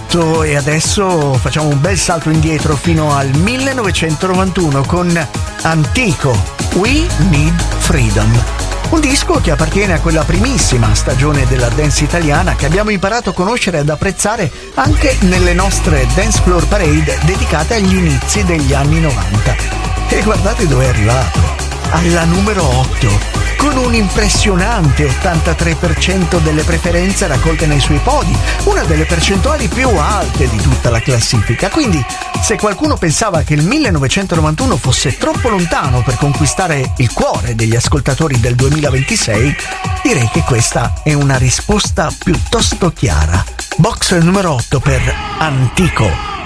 2008 e adesso facciamo un bel salto indietro fino al 1991 con Antico, We Need Freedom. Un disco che appartiene a quella primissima stagione della dance italiana che abbiamo imparato a conoscere ed apprezzare anche nelle nostre dance floor parade dedicate agli inizi degli anni 90. E guardate dove è arrivato, alla numero 8, con un impressionante 83% delle preferenze raccolte nei suoi podi, una delle percentuali più alte di tutta la classifica. Quindi, se qualcuno pensava che il 1991 fosse troppo lontano per conquistare il cuore degli ascoltatori del 2026, direi che questa è una risposta piuttosto chiara. Box numero 8 per Antico.